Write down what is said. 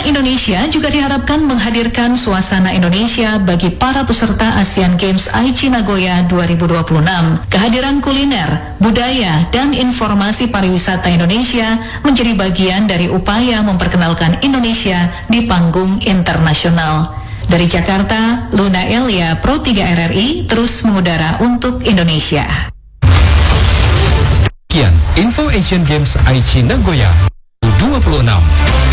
Luna Indonesia juga diharapkan menghadirkan suasana Indonesia bagi para peserta Asian Games Aichi Nagoya 2026. Kehadiran kuliner, budaya, dan informasi pariwisata Indonesia menjadi bagian dari upaya memperkenalkan Indonesia di panggung internasional. Dari Jakarta, Luna Elia, Pro 3 RRI, terus mengudara untuk Indonesia. Sekian info Asian Games Aichi Nagoya 2026.